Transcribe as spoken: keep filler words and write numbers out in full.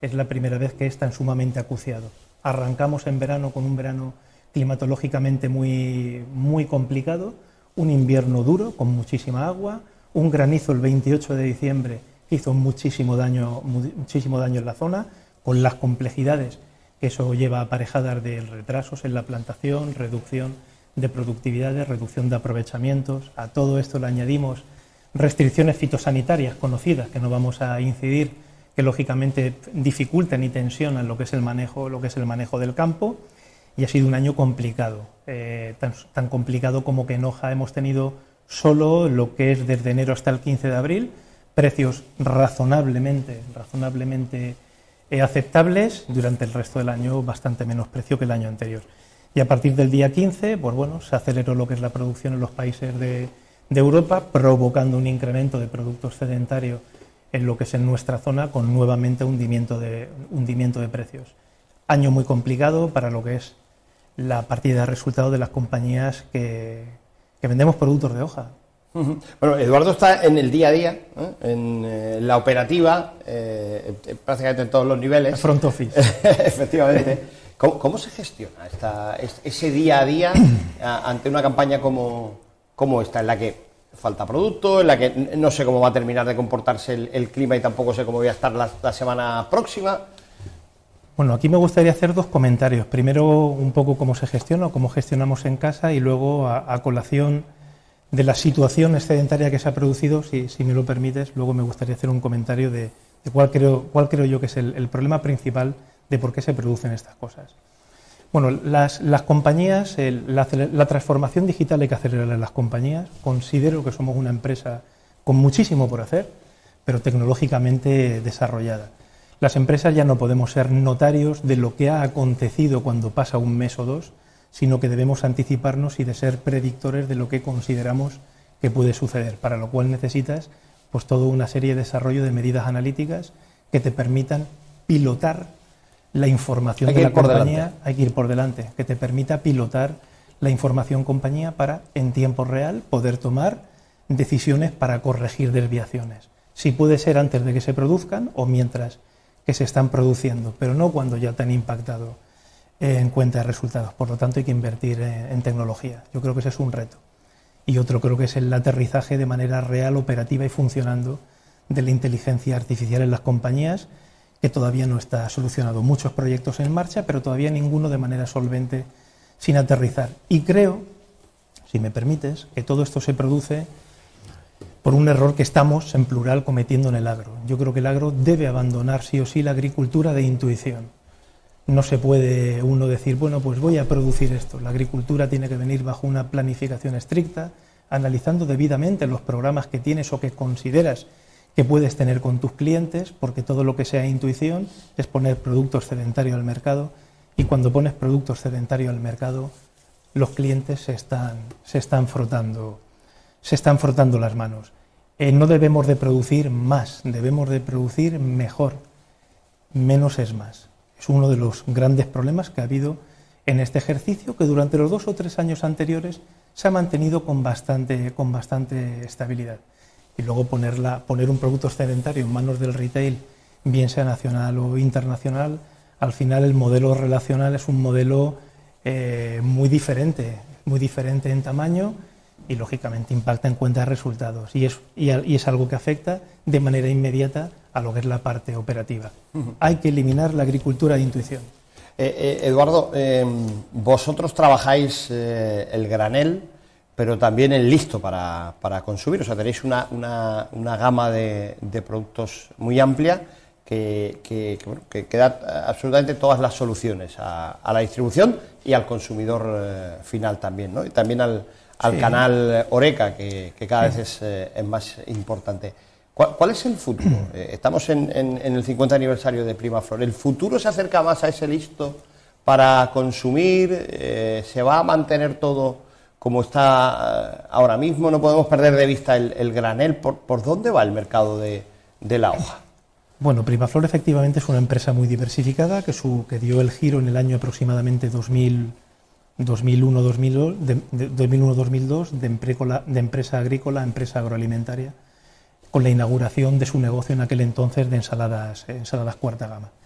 es la primera vez que es tan sumamente acuciado. Arrancamos en verano con un verano climatológicamente muy, muy complicado, un invierno duro con muchísima agua, un granizo el veintiocho de diciembre hizo muchísimo daño, muchísimo daño en la zona, con las complejidades que eso lleva aparejadas de retrasos en la plantación, reducción de productividades, reducción de aprovechamientos. A todo esto le añadimos restricciones fitosanitarias conocidas, que no vamos a incidir, que lógicamente dificultan y tensionan lo que es el manejo, lo que es el manejo del campo, y ha sido un año complicado, eh, tan, tan complicado como que en hoja hemos tenido solo lo que es desde enero hasta el quince de abril, precios razonablemente, razonablemente eh, aceptables, durante el resto del año bastante menos precio que el año anterior. Y a partir del día quince, pues bueno, se aceleró lo que es la producción en los países de, de Europa, provocando un incremento de productos sedentarios en lo que es en nuestra zona, con nuevamente hundimiento de, hundimiento de precios. Año muy complicado para lo que es la partida de resultados de las compañías que, que vendemos productos de hoja. Uh-huh. Bueno, Eduardo está en el día a día, ¿eh? en eh, la operativa, eh, prácticamente en todos los niveles. Front office. Efectivamente. ¿Cómo, ¿Cómo se gestiona esta, ese día a día ante una campaña como, como esta, en la que falta producto, en la que no sé cómo va a terminar de comportarse el, el clima y tampoco sé cómo voy a estar la, la semana próxima? Bueno, aquí me gustaría hacer dos comentarios. Primero, un poco cómo se gestiona, cómo gestionamos en casa, y luego a, a colación de la situación excedentaria que se ha producido, si, si me lo permites, luego me gustaría hacer un comentario de, de cuál, creo, cuál creo yo que es el, el problema principal de por qué se producen estas cosas. Bueno, las, las compañías, el, la, la transformación digital hay que acelerarla en las compañías. Considero que somos una empresa con muchísimo por hacer, pero tecnológicamente desarrollada. Las empresas ya no podemos ser notarios de lo que ha acontecido cuando pasa un mes o dos, sino que debemos anticiparnos y de ser predictores de lo que consideramos que puede suceder, para lo cual necesitas pues toda una serie de desarrollo de medidas analíticas que te permitan pilotar la información de la compañía, hay que ir por delante, que te permita pilotar la información compañía para, en tiempo real, poder tomar decisiones para corregir desviaciones. Si puede ser antes de que se produzcan o mientras que se están produciendo, pero no cuando ya te han impactado en cuenta de resultados. Por lo tanto, hay que invertir en, en tecnología. Yo creo que ese es un reto. Y otro creo que es el aterrizaje de manera real, operativa y funcionando de la inteligencia artificial en las compañías, que todavía no está solucionado. Muchos proyectos en marcha, pero todavía ninguno de manera solvente, sin aterrizar. Y creo, si me permites, que todo esto se produce por un error que estamos, en plural, cometiendo en el agro. Yo creo que el agro debe abandonar sí o sí la agricultura de intuición. No se puede uno decir, bueno, pues voy a producir esto. La agricultura tiene que venir bajo una planificación estricta, analizando debidamente los programas que tienes o que consideras que puedes tener con tus clientes, porque todo lo que sea intuición es poner productos sedentarios al mercado, y cuando pones productos sedentarios al mercado, los clientes se están, se están frotando, se están frotando las manos. Eh, no debemos de producir más, debemos de producir mejor. Menos es más. Es uno de los grandes problemas que ha habido en este ejercicio, que durante los dos o tres años anteriores se ha mantenido con bastante, con bastante estabilidad. Y luego ponerla, poner un producto sedentario en manos del retail, bien sea nacional o internacional, al final el modelo relacional es un modelo eh, muy diferente, muy diferente en tamaño y lógicamente impacta en cuenta de resultados. Y es, y, y es algo que afecta de manera inmediata a lo que es la parte operativa. Uh-huh. Hay que eliminar la agricultura de intuición. Eh, eh, Eduardo, eh, vosotros trabajáis eh, el granel, pero también el listo para, para consumir. O sea, tenéis una, una, una gama de, de productos muy amplia que, que, que, bueno, que, que da absolutamente todas las soluciones a, a la distribución y al consumidor eh, final también, ¿no? Y también al, al sí. canal Horeca, que, que cada sí. vez es, eh, es más importante. ¿Cuál, cuál es el futuro? Eh, estamos en, en, en el cincuenta aniversario de Primaflor. ¿El futuro se acerca más a ese listo para consumir? Eh, ¿Se va a mantener todo como está ahora mismo? No podemos perder de vista el, el granel. ¿Por, ¿Por dónde va el mercado de, de la hoja? Bueno, Primaflor efectivamente es una empresa muy diversificada que, su, que dio el giro en el año aproximadamente dos mil, dos mil uno dos mil dos, de, de, dos mil uno dos mil dos de, de empresa agrícola a empresa agroalimentaria, con la inauguración de su negocio en aquel entonces de ensaladas, ensaladas cuarta gama.